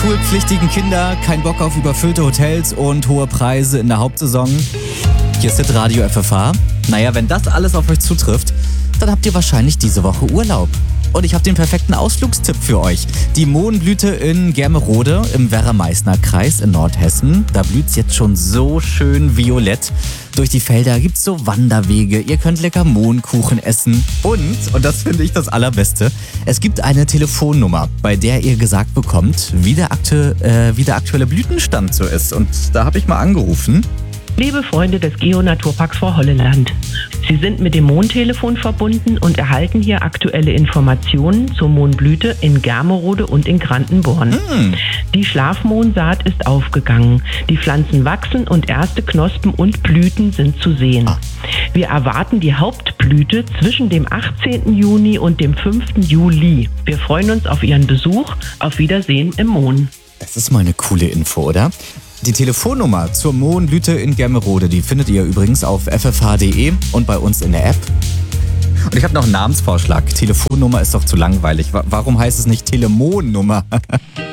schulpflichtigen Kinder, kein Bock auf überfüllte Hotels und hohe Preise in der Hauptsaison. Hier ist Radio FFH. Naja, wenn das alles auf euch zutrifft, dann habt ihr wahrscheinlich diese Woche Urlaub. Und ich habe den perfekten Ausflugstipp für euch. Die Mohnblüte in Germerode im Werra-Meißner-Kreis in Nordhessen. Da blüht's jetzt schon so schön violett. Durch die Felder gibt's so Wanderwege. Ihr könnt lecker Mohnkuchen essen. Und das finde ich das Allerbeste, es gibt eine Telefonnummer, bei der ihr gesagt bekommt, wie der aktuelle Blütenstand so ist. Und da habe ich mal angerufen. Liebe Freunde des Geo-Naturparks Vorholleland, Sie sind mit dem Mohntelefon verbunden und erhalten hier aktuelle Informationen zur Mohnblüte in Germerode und in Grandenborn. Die Schlafmohnsaat ist aufgegangen. Die Pflanzen wachsen und erste Knospen und Blüten sind zu sehen. Wir erwarten die Hauptblüte zwischen dem 18. Juni und dem 5. Juli. Wir freuen uns auf Ihren Besuch. Auf Wiedersehen im Mohn. Das ist mal eine coole Info, oder? Die Telefonnummer zur Mohnblüte in Germerode, die findet ihr übrigens auf ffh.de und bei uns in der App. Und ich habe noch einen Namensvorschlag. Telefonnummer ist doch zu langweilig. Warum heißt es nicht Telemohnummer?